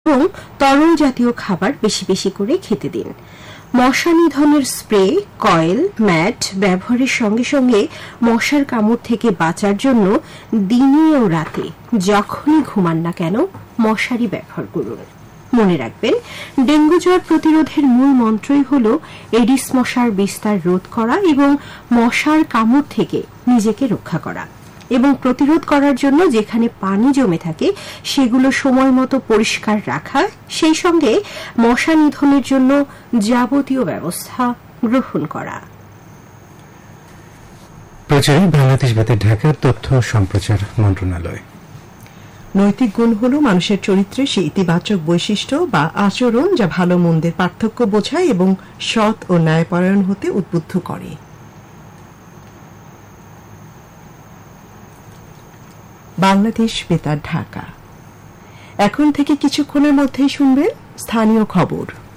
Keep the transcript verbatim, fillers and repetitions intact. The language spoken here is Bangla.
এবং তরল জাতীয় খাবার বেশি বেশি করে খেতে দিন। মশা নিধনের স্প্রে, কয়েল, ম্যাট ব্যবহারের সঙ্গে সঙ্গে মশার কামড় থেকে বাঁচার জন্য দিনে ও রাতে যখনই ঘুমান না কেন মশারি ব্যবহার করুন। মনে রাখবেন, ডেঙ্গু জ্বর প্রতিরোধের মূল মন্ত্রই হল এডিস মশার বিস্তার রোধ করা এবং মশার কামড় থেকে নিজেকে রক্ষা করা, এবং প্রতিরোধ করার জন্য যেখানে পানি জমে থাকে সেগুলো সময় মতো পরিষ্কার রাখা, সেই সঙ্গে মশা নিধনের জন্য যাবতীয় ব্যবস্থা গ্রহণ করা। প্রচারে বাংলাদেশ বেতার ঢাকা তথ্য সম্প্রচার মন্ত্রণালয়। নৈতিক গুণ হল মানুষের চরিত্রের সেই ইতিবাচক বৈশিষ্ট্য বা আচরণ যা ভালো মন্দের পার্থক্য বোঝায় এবং সৎ ও ন্যায়পরায়ণ হতে উদ্বুদ্ধ করে। বাংলাদেশ বেতার ঢাকা এখন থেকে কিছুক্ষণের মধ্যেই শুনবেন স্থানীয় খবর।